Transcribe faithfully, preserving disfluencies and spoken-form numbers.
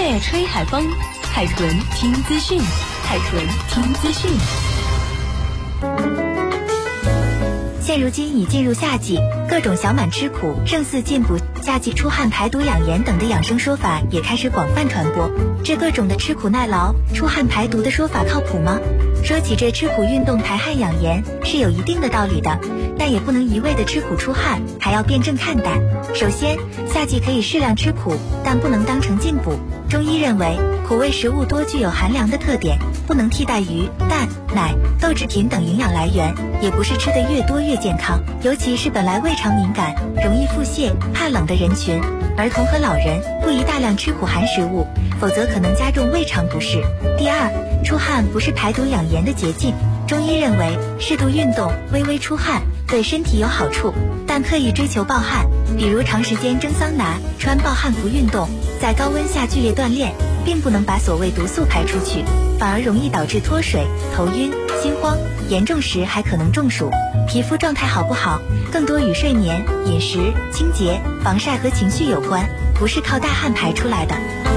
乐吹海风，海豚听资讯，海豚听资讯。 现如今已进入夏季，各种小满吃苦、胜似进补、夏季出汗排毒养颜等的养生说法也开始广泛传播。这各种的吃苦耐劳、出汗排毒的说法靠谱吗？说起这吃苦运动排汗养颜是有一定的道理的，但也不能一味的吃苦出汗，还要辩证看待。首先，夏季可以适量吃苦，但不能当成进补。中医认为，苦味食物多具有寒凉的特点，不能替代鱼、蛋、奶、豆制品等营养来源，也不是吃得越多越健康。尤其是本来胃肠敏感、容易腹泻、怕冷的人群，儿童和老人不宜大量吃苦寒食物，否则可能加重胃肠不适。第二，出汗不是排毒养颜的捷径。中医认为，适度运动、微微出汗对身体有好处，但刻意追求暴汗，比如长时间蒸桑拿、穿暴汗服运动，在高温下剧烈锻炼，并不能把所谓毒素排出去，反而容易导致脱水、头晕、心慌，严重时还可能中暑。皮肤状态好不好，更多与睡眠、饮食、清洁、防晒和情绪有关，不是靠大汗排出来的。